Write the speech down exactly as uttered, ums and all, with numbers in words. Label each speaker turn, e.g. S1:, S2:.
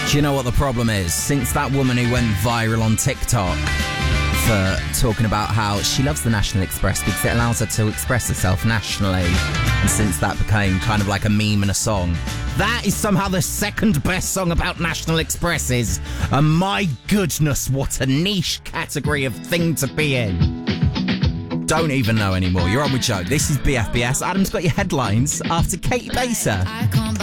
S1: Do you know what the problem is? Since that woman who went viral on TikTok for talking about how she loves the National Express because it allows her to express herself nationally, and since that became kind of like a meme and a song, that is somehow the second best song about National Expresses. And my goodness, what a niche category of thing to be in. Don't even know anymore. You're on with Joe. This is B F B S. Adam's got your headlines after Katie Baser.